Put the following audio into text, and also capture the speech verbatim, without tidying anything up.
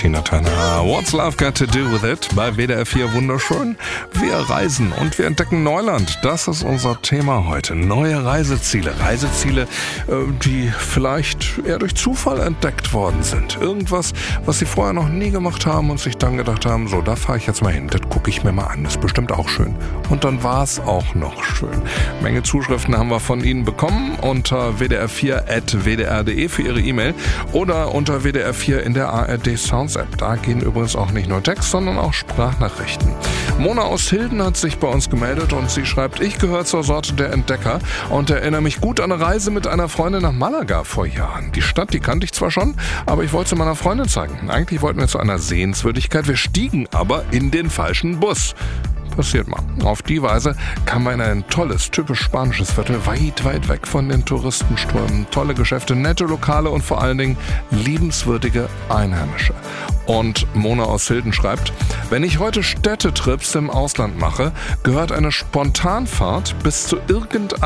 Tina Turner. What's Love Got to Do with It? Bei W D R vier wunderschön. Wir reisen und wir entdecken Neuland. Das ist unser Thema heute. Neue Reiseziele. Reiseziele, die vielleicht eher durch Zufall entdeckt worden sind. Irgendwas, was sie vorher noch nie gemacht haben und sich dann gedacht haben, so, da fahre ich jetzt mal hin. Das gucke ich mir mal an. Das ist bestimmt auch schön. Und dann war es auch noch schön. Menge Zuschriften haben wir von Ihnen bekommen unter w d r vier at w d r punkt d e für Ihre E-Mail oder unter W D R vier in der A R D Sounds App. Da gehen übrigens auch nicht nur Text, sondern auch Sprachnachrichten. Mona aus Hilden hat sich bei uns gemeldet und sie schreibt, ich gehöre zur Sorte der Entdecker und erinnere mich gut an eine Reise mit einer Freundin nach Malaga vor Jahren. Die Stadt, die kannte ich zwar schon, aber ich wollte sie meiner Freundin zeigen. Eigentlich wollten wir zu einer Sehenswürdigkeit, wir stiegen aber in den falschen Bus. Passiert mal. Auf die Weise kam man in ein tolles, typisch spanisches Viertel, weit, weit weg von den Touristenströmen. Tolle Geschäfte, nette Lokale und vor allen Dingen liebenswürdige Einheimische. Und Mona aus Hilden schreibt, wenn ich heute Städtetrips im Ausland mache, gehört eine Spontanfahrt bis zu irgendeinem